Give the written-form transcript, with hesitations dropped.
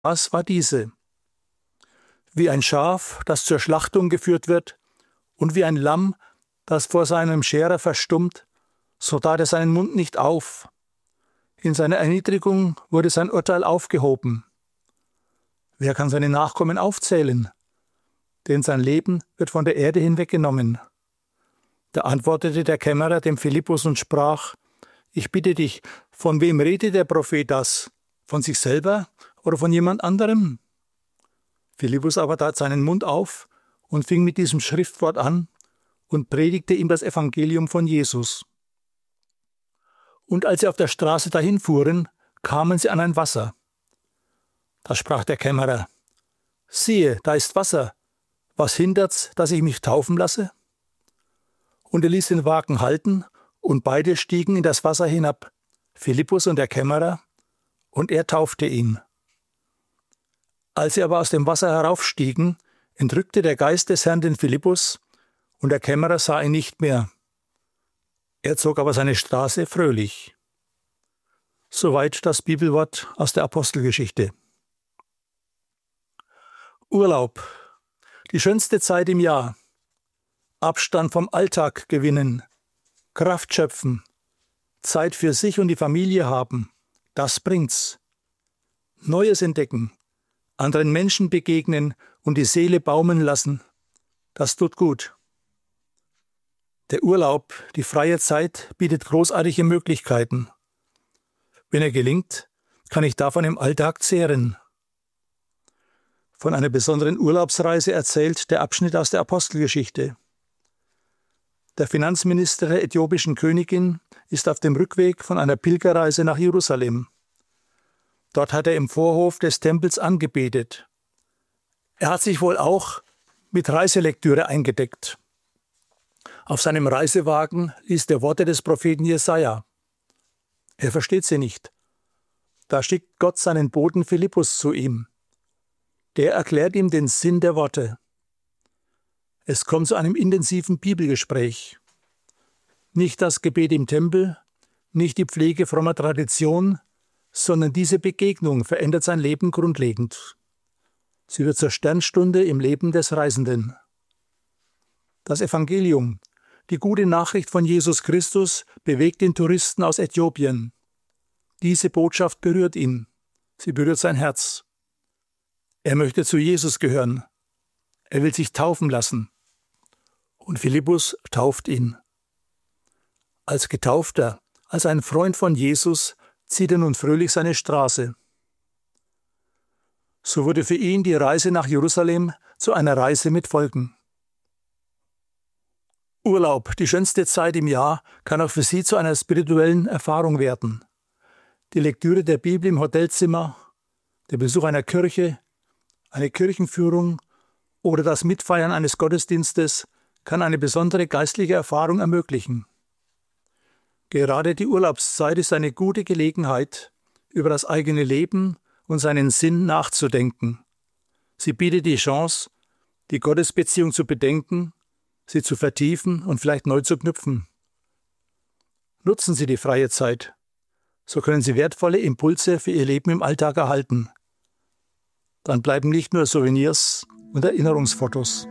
Was war diese? Wie ein Schaf, das zur Schlachtung geführt wird, und wie ein Lamm, das vor seinem Scherer verstummt, so tat er seinen Mund nicht auf. In seiner Erniedrigung wurde sein Urteil aufgehoben. Wer kann seine Nachkommen aufzählen? Denn sein Leben wird von der Erde hinweggenommen. Da antwortete der Kämmerer dem Philippus und sprach: Ich bitte dich, von wem redet der Prophet das? Von sich selber oder von jemand anderem? Philippus aber tat seinen Mund auf und fing mit diesem Schriftwort an und predigte ihm das Evangelium von Jesus. Und als sie auf der Straße dahin fuhren, kamen sie an ein Wasser. Da sprach der Kämmerer: Siehe, da ist Wasser. Was hindert's, dass ich mich taufen lasse? Und er ließ den Wagen halten, und beide stiegen in das Wasser hinab, Philippus und der Kämmerer, und er taufte ihn. Als sie aber aus dem Wasser heraufstiegen, entrückte der Geist des Herrn den Philippus, und der Kämmerer sah ihn nicht mehr. Er zog aber seine Straße fröhlich. Soweit das Bibelwort aus der Apostelgeschichte. Urlaub. Die schönste Zeit im Jahr. Abstand vom Alltag gewinnen. Kraft schöpfen. Zeit für sich und die Familie haben. Das bringt's. Neues entdecken. Anderen Menschen begegnen und die Seele baumeln lassen. Das tut gut. Der Urlaub, die freie Zeit, bietet großartige Möglichkeiten. Wenn er gelingt, kann ich davon im Alltag zehren. Von einer besonderen Urlaubsreise erzählt der Abschnitt aus der Apostelgeschichte. Der Finanzminister der äthiopischen Königin ist auf dem Rückweg von einer Pilgerreise nach Jerusalem. Dort hat er im Vorhof des Tempels angebetet. Er hat sich wohl auch mit Reiselektüre eingedeckt. Auf seinem Reisewagen liest er Worte des Propheten Jesaja. Er versteht sie nicht. Da schickt Gott seinen Boten Philippus zu ihm. Der erklärt ihm den Sinn der Worte. Es kommt zu einem intensiven Bibelgespräch. Nicht das Gebet im Tempel, nicht die Pflege frommer Tradition, sondern diese Begegnung verändert sein Leben grundlegend. Sie wird zur Sternstunde im Leben des Reisenden. Das Evangelium, die gute Nachricht von Jesus Christus, bewegt den Touristen aus Äthiopien. Diese Botschaft berührt ihn. Sie berührt sein Herz. Er möchte zu Jesus gehören. Er will sich taufen lassen. Und Philippus tauft ihn. Als Getaufter, als ein Freund von Jesus, zieht er nun fröhlich seine Straße. So wurde für ihn die Reise nach Jerusalem zu einer Reise mit Folgen. Urlaub, die schönste Zeit im Jahr, kann auch für Sie zu einer spirituellen Erfahrung werden. Die Lektüre der Bibel im Hotelzimmer, der Besuch einer Kirche, eine Kirchenführung oder das Mitfeiern eines Gottesdienstes kann eine besondere geistliche Erfahrung ermöglichen. Gerade die Urlaubszeit ist eine gute Gelegenheit, über das eigene Leben und seinen Sinn nachzudenken. Sie bietet die Chance, die Gottesbeziehung zu bedenken, sie zu vertiefen und vielleicht neu zu knüpfen. Nutzen Sie die freie Zeit. So können Sie wertvolle Impulse für Ihr Leben im Alltag erhalten. Dann bleiben nicht nur Souvenirs und Erinnerungsfotos.